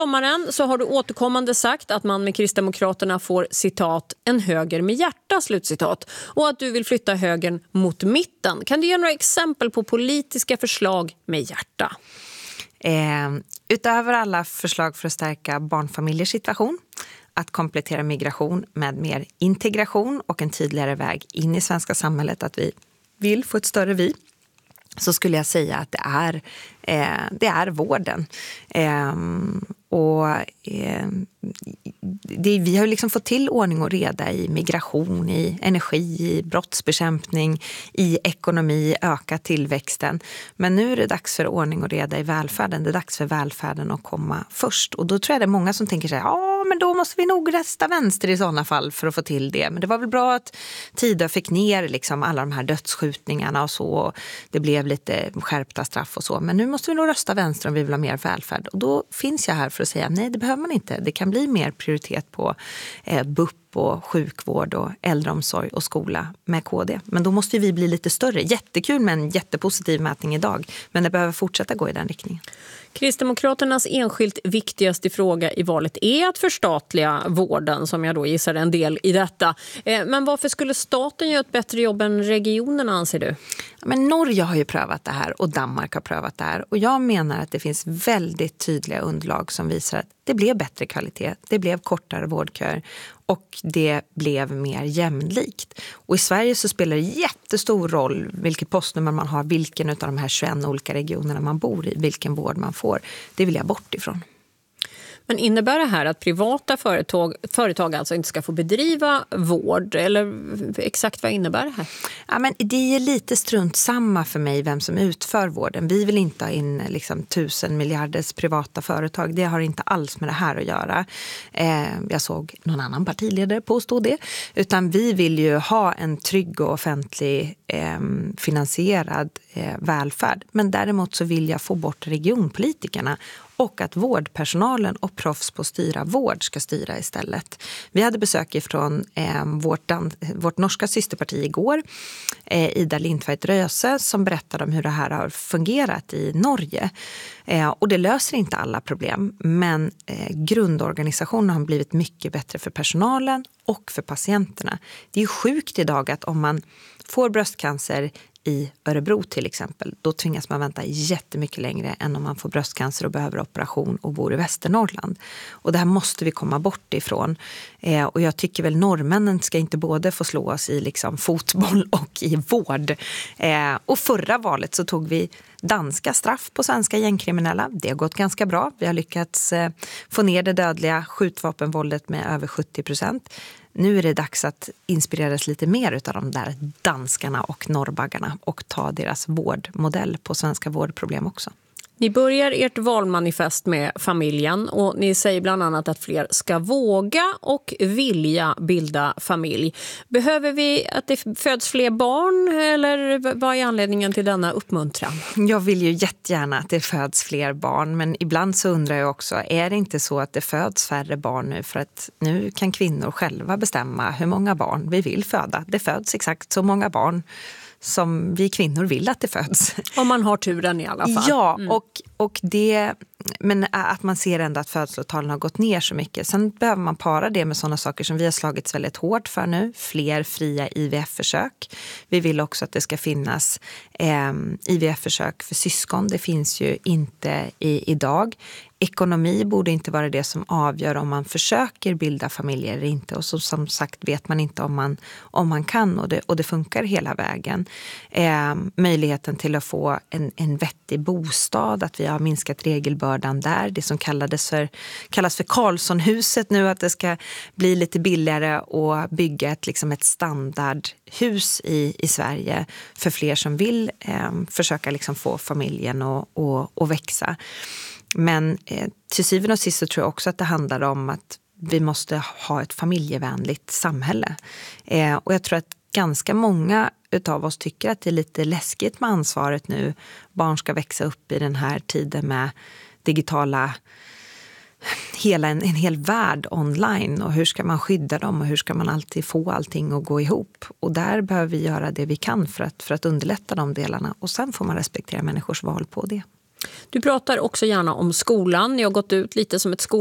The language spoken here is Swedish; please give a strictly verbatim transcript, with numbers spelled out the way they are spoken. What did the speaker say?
Sommaren så har du återkommande sagt att man med Kristdemokraterna får citat en höger med hjärta, slutcitat, och att du vill flytta högern mot mitten. Kan du ge några exempel på politiska förslag med hjärta? Eh, utöver alla förslag för att stärka barnfamiljers situation, att komplettera migration med mer integration och en tydligare väg in i svenska samhället, att vi vill få ett större vi, så skulle jag säga att det är, eh, det är vården. Eh, och eh, det, vi har liksom fått till ordning och reda i migration, i energi, i brottsbekämpning, i ekonomi, öka tillväxten. Men nu är det dags för ordning och reda i välfärden. Det är dags för välfärden att komma först. Och då tror jag det är många som tänker sig, ja men då måste vi nog rösta vänster i sådana fall för att få till det. Men det var väl bra att Tidö fick ner liksom alla de här dödsskjutningarna och så. Och det blev lite skärpta straff och så. Men nu måste vi nog rösta vänster om vi vill ha mer välfärd. Och då finns jag här för att säga nej, det behöver man inte. Det kan bli mer prioritet på eh, B U P och sjukvård och äldreomsorg och skola med K D. Men då måste vi bli lite större. Jättekul med en jättepositiv mätning idag. Men det behöver fortsätta gå i den riktningen. Kristdemokraternas enskilt viktigaste fråga i valet är att förstatliga vården, som jag då gissar en del i detta. Men varför skulle staten göra ett bättre jobb än regionerna, anser du? Men Norge har ju prövat det här och Danmark har prövat det här. Och jag menar att det finns väldigt tydliga underlag som visar att det blev bättre kvalitet, det blev kortare vårdköer och det blev mer jämlikt. Och i Sverige så spelar det jättestor roll vilket postnummer man har, vilken av de här tjugoett olika regionerna man bor i, vilken vård man får. Det vill jag bort ifrån. Men innebär det här att privata företag, företag alltså inte ska få bedriva vård? Eller exakt vad innebär det här? Ja, men det är lite strunt samma för mig vem som utför vården. Vi vill inte ha in liksom, tusen miljarders privata företag. Det har inte alls med det här att göra. Eh, jag såg någon annan partiledare påstå det. Utan vi vill ju ha en trygg och offentlig eh, finansierad eh, välfärd. Men däremot så vill jag få bort regionpolitikerna och att vårdpersonalen och proffs på styra vård ska styra istället. Vi hade besök från eh, vårt, dan- vårt norska systerparti igår, eh, Ida Lindtveit Röse, som berättade om hur det här har fungerat i Norge. Eh, och det löser inte alla problem, men eh, grundorganisationen har blivit mycket bättre för personalen och för patienterna. Det är ju sjukt idag att om man får bröstcancer i Örebro till exempel, då tvingas man vänta jättemycket längre än om man får bröstcancer och behöver operation och bor i Västernorrland. Och det här måste vi komma bort ifrån. Eh, och jag tycker väl norrmännen ska inte både få slå oss i liksom fotboll och i vård. Eh, och förra valet så tog vi danska straff på svenska gängkriminella. Det har gått ganska bra. Vi har lyckats eh, få ner det dödliga skjutvapenvåldet med över sjuttio procent. Nu är det dags att inspireras lite mer av de där danskarna och norrbaggarna och ta deras vårdmodell på svenska vårdproblem också. Ni börjar ert valmanifest med familjen och ni säger bland annat att fler ska våga och vilja bilda familj. Behöver vi att det föds fler barn eller vad är anledningen till denna uppmuntran? Jag vill ju jättegärna att det föds fler barn, men ibland så undrar jag också, är det inte så att det föds färre barn nu för att nu kan kvinnor själva bestämma hur många barn vi vill föda? Det föds exakt så många barn som vi kvinnor vill att det föds. Om man har turen i alla fall. Ja, mm. och, och det, men att man ser ändå att födslotalen har gått ner så mycket. Sen behöver man para det med sådana saker som vi har slagits väldigt hårt för nu. Fler fria I V F-försök. Vi vill också att det ska finnas eh, I V F-försök för syskon. Det finns ju inte i, idag. Ekonomi borde inte vara det som avgör om man försöker bilda familjer eller inte. Och så, som sagt vet man inte om man, om man kan och det, och det funkar hela vägen. Eh, möjligheten till att få en, en vettig bostad, att vi har minskat regelbördan där. Det som kallades för, kallas för Karlssonhuset nu, att det ska bli lite billigare att bygga ett, liksom ett standardhus i, i Sverige för fler som vill eh, försöka liksom få familjen att och, och växa. Men eh, till syvende och sist så tror jag också att det handlar om att vi måste ha ett familjevänligt samhälle. Eh, och jag tror att ganska många utav oss tycker att det är lite läskigt med ansvaret nu. Barn ska växa upp i den här tiden med digitala, hela en, en hel värld online. Och hur ska man skydda dem och hur ska man alltid få allting att gå ihop? Och där behöver vi göra det vi kan för att, för att underlätta de delarna. Och sen får man respektera människors val på det. Du pratar också gärna om skolan. Ni har gått ut lite som ett